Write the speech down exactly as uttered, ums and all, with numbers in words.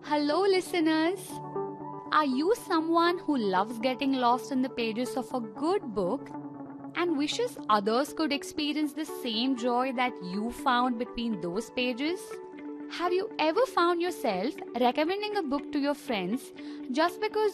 Hello, listeners. Are you someone who loves getting lost in the pages of a good book and wishes others could experience the same joy that you found between those pages? Have you ever found yourself recommending a book to your friends just because